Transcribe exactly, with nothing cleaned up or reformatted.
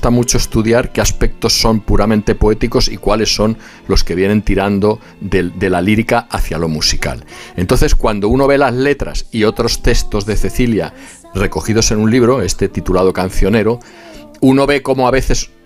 gusta mucho estudiar qué aspectos son puramente poéticos y cuáles son los que vienen tirando de, de la lírica hacia lo musical. Entonces, cuando uno ve las letras y otros textos de Cecilia recogidos en un libro, este titulado Cancionero, uno ve cómo a veces